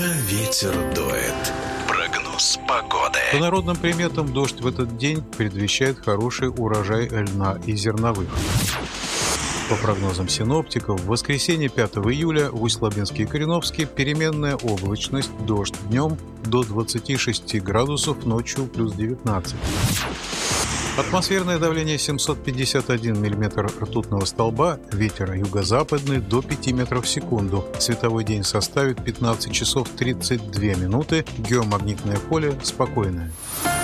Ветер дует. Прогноз погоды. По народным приметам, дождь в этот день предвещает хороший урожай льна и зерновых. По прогнозам синоптиков, в воскресенье 5 июля в Усть-Лабинске и Кореновске переменная облачность, дождь днем до 26 градусов, ночью плюс 19. Атмосферное давление 751 мм ртутного столба, ветер юго-западный до 5 метров в секунду. Световой день составит 15 часов 32 минуты, геомагнитное поле спокойное.